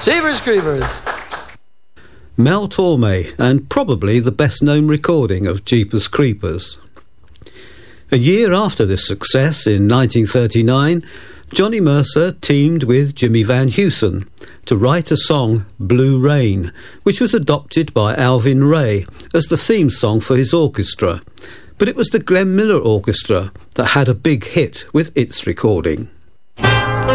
Jeepers Creepers. Mel Torme, and probably the best-known recording of Jeepers Creepers. A year after this success, in 1939, Johnny Mercer teamed with Jimmy Van Heusen to write a song, Blue Rain, which was adopted by Alvin Ray as the theme song for his orchestra. But it was the Glenn Miller Orchestra that had a big hit with its recording.